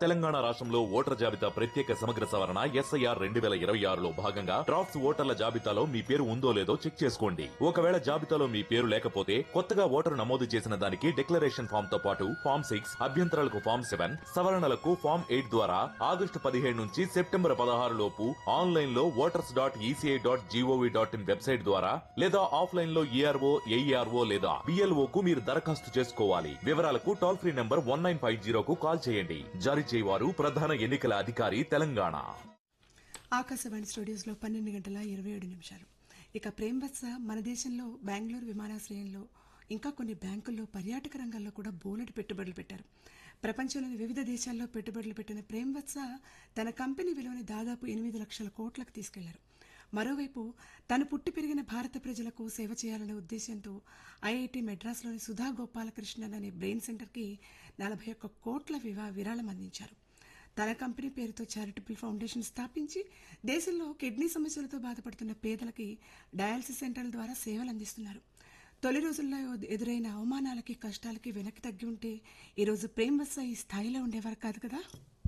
తెలంగాణ రాష్ట్రంలో ఓటర్ జాబితా ప్రత్యేక సమగ్ర సవరణ SIR 2026లో భాగంగా డ్రాఫ్ట్స్ ఓటర్ల జాబితాలో మీ పేరు ఉందో లేదో చెక్ చేసుకోండి. ఒకవేళ జాబితాలో మీ పేరు లేకపోతే కొత్తగా ఓటరు నమోదు చేసిన దానికి డిక్లరేషన్ ఫామ్ తో పాటు ఫామ్ 6, అభ్యంతరాలకు ఫామ్ 7, సవరణలకు ఫామ్ 8 ద్వారా ఆగస్టు 17 నుంచి సెప్టెంబర్ 16 లోపు ఆన్లైన్ లో voters.eci.gov.in వెబ్సైట్ ద్వారా లేదా ఆఫ్లైన్ లో ERO, AERO లేదా BLO కు మీరు దరఖాస్తు చేసుకోవాలి. వివరాలకు టోల్ ఫ్రీ నంబర్ 1950 కు కాల్ చేయండి. జారీ చేయవారు ప్రధాన ఎన్నికల అధికారి తెలంగాణ. ఆకాశవాణి స్టూడియోస్లో 12:27. ఇక ప్రేమ్వత్స మన దేశంలో బెంగళూరు విమానాశ్రయంలో ఇంకా కొన్ని బ్యాంకుల్లో పర్యాటక రంగంలో కూడా బోలెడు పెట్టుబడులు పెట్టారు. ప్రపంచంలోని వివిధ దేశాల్లో పెట్టుబడులు పెట్టిన ప్రేమ్వత్స తన కంపెనీ విలువని దాదాపు 8 లక్షల కోట్లకు తీసుకెళ్లారు. మరోవైపు తను పుట్టి పెరిగిన భారత ప్రజలకు సేవ చేయాలనే ఉద్దేశంతో IIT మెడ్రాస్లోని సుధా గోపాలకృష్ణన్ అనే బ్రెయిన్ సెంటర్కి 41 కోట్ల విరాళం అందించారు. తన కంపెనీ పేరుతో చారిటబుల్ ఫౌండేషన్ స్థాపించి దేశంలో కిడ్నీ సమస్యలతో బాధపడుతున్న పేదలకి డయాలసిస్ సెంటర్ల ద్వారా సేవలు అందిస్తున్నారు. తొలి రోజుల్లో ఎదురైన అవమానాలకి కష్టాలకి వెనక్కి తగ్గి ఉంటే ఈరోజు ప్రేమ్వత్స ఈ స్థాయిలో ఉండేవారు కాదు కదా.